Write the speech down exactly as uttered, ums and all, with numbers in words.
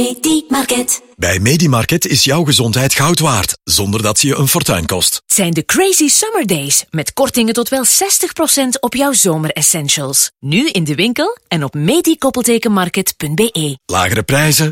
Medimarket. Bij Medimarket is jouw gezondheid goud waard, zonder dat ze je een fortuin kost. Het zijn de Crazy Summer Days, met kortingen tot wel zestig procent op jouw zomeressentials. Nu in de winkel en op medi-market punt be. Lagere prijzen,